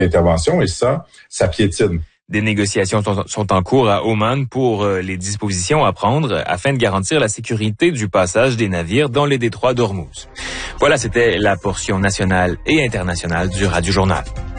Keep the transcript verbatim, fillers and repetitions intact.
intervention et ça, ça piétine. Des négociations sont, sont en cours à Oman pour euh, les dispositions à prendre afin de garantir la sécurité du passage des navires dans les détroits d'Ormuz. Voilà, c'était la portion nationale et internationale du Radio Journal.